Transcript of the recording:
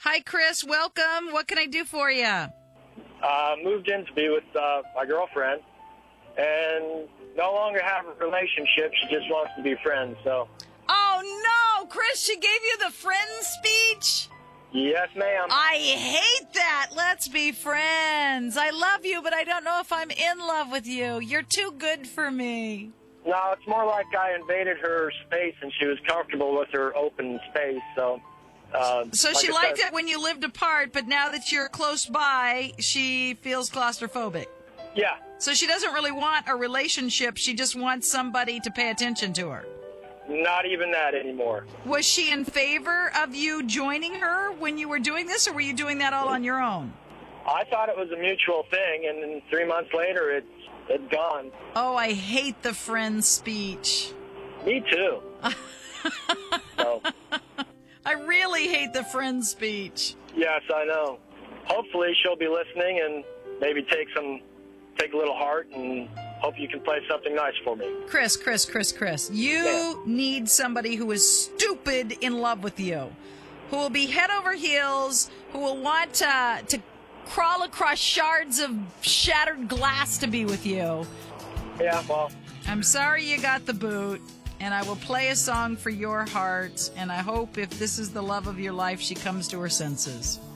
Hi, Chris. Welcome. What can I do for you? Moved in to be with my girlfriend, and no longer have a relationship. She just wants to be friends. So. Oh, no, Chris, she gave you the friend speech? Yes, ma'am. I hate that. Let's be friends. I love you, but I don't know if I'm in love with you. You're too good for me. No, it's more like I invaded her space, and she was comfortable with her open space. So she liked it when you lived apart, but now that you're close by, she feels claustrophobic. Yeah. So she doesn't really want a relationship. She just wants somebody to pay attention to her. Not even that anymore. Was she in favor of you joining her when you were doing this, or were you doing that all on your own? I thought it was a mutual thing, and then 3 months later, it's gone. Oh, I hate the friend speech. Me too. So. I really hate the friend speech. Yes, I know. Hopefully she'll be listening and maybe take a little heart, and hope you can play something nice for me. Chris, you need somebody who is stupid in love with you, who will be head over heels, who will want to crawl across shards of shattered glass to be with you. Yeah, well. I'm sorry you got the boot, and I will play a song for your heart, and I hope if this is the love of your life, she comes to her senses.